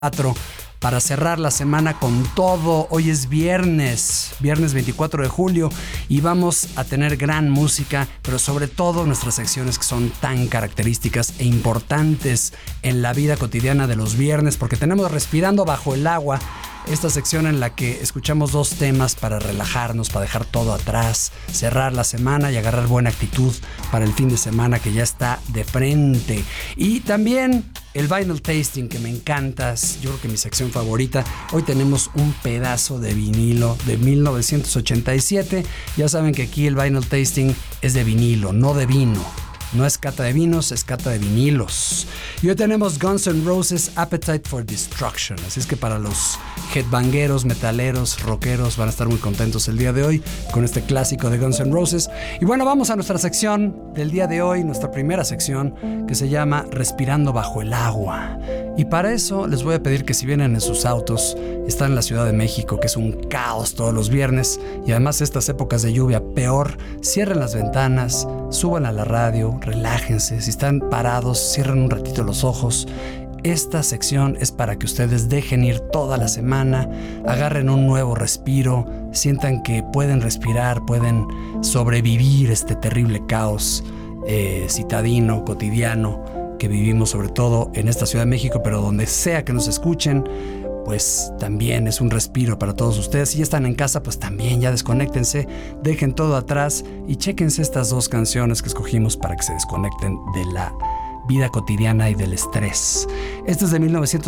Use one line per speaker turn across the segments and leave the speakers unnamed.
para cerrar la semana con todo. Hoy es viernes 24 de julio y vamos a tener gran música, pero sobre todo nuestras secciones que son tan características e importantes en la vida cotidiana de los viernes, porque tenemos Respirando Bajo el Agua, esta sección en la que escuchamos dos temas para relajarnos, para dejar todo atrás, cerrar la semana y agarrar buena actitud para el fin de semana que ya está de frente. Y también el Vinyl Tasting, que me encanta, yo creo que mi sección favorita. Hoy tenemos un pedazo de vinilo de 1987. Ya saben que aquí el Vinyl Tasting es de vinilo, no de vino. No es cata de vinos, es cata de vinilos. Y hoy tenemos Guns N' Roses, Appetite for Destruction. Así es que para los headbangueros, metaleros, rockeros van a estar muy contentos el día de hoy con este clásico de Guns N' Roses. Y bueno, vamos a nuestra sección del día de hoy, nuestra primera sección, que se llama Respirando Bajo el Agua. Y para eso les voy a pedir que si vienen en sus autos, están en la Ciudad de México, que es un caos todos los viernes, y además estas épocas de lluvia peor, cierren las ventanas, suban a la radio, relájense, si están parados, cierren un ratito los ojos. Esta sección es para que ustedes dejen ir toda la semana, agarren un nuevo respiro, sientan que pueden respirar, pueden sobrevivir este terrible caos citadino, cotidiano, que vivimos sobre todo en esta Ciudad de México, pero donde sea que nos escuchen, pues también es un respiro para todos ustedes. Si ya están en casa, pues también ya desconéctense, dejen todo atrás y chéquense estas dos canciones que escogimos para que se desconecten de la vida cotidiana y del estrés. Esta es de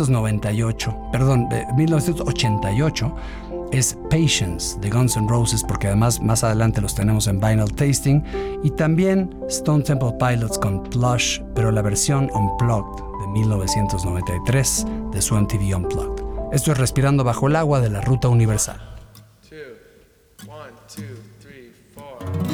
1988. Es Patience de Guns N' Roses, porque además más adelante los tenemos en Vinyl Tasting, y también Stone Temple Pilots con Plush, pero la versión Unplugged de 1993 de su MTV Unplugged. Esto es Respirando Bajo el Agua de la Ruta Universal.
2, 1, 2, 3, 4